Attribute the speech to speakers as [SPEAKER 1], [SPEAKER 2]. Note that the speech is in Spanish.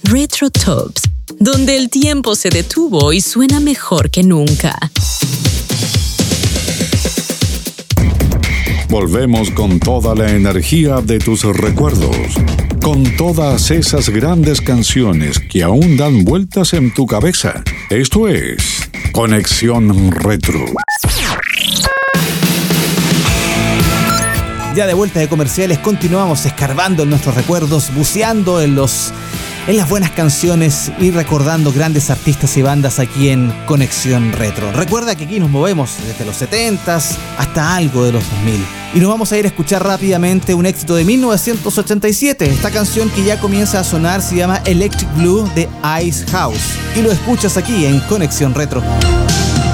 [SPEAKER 1] Retro Tops, donde el tiempo se detuvo y suena mejor que nunca.
[SPEAKER 2] Volvemos con toda la energía de tus recuerdos, con todas esas grandes canciones que aún dan vueltas en tu cabeza. Esto es Conexión Retro.
[SPEAKER 3] Ya de vuelta de comerciales, continuamos escarbando en nuestros recuerdos, buceando en las buenas canciones y recordando grandes artistas y bandas aquí en Conexión Retro. Recuerda que aquí nos movemos desde los 70s hasta algo de los 2000. Y nos vamos a ir a escuchar rápidamente un éxito de 1987. Esta canción que ya comienza a sonar se llama Electric Blue de Ice House. Y lo escuchas aquí en Conexión Retro.